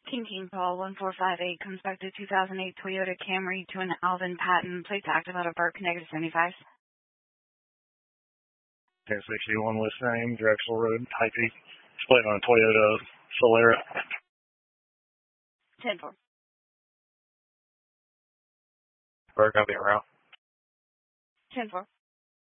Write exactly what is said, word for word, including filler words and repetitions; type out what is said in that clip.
King King Paul one four five eight comes back to two thousand eight Toyota Camry to an Alvin Patton. Plates active out of Burke, negative seventy-five. ten sixty-one West Name, Drexel Road, Type split on a Toyota Solera. ten four. Burke, I'll be around. ten four.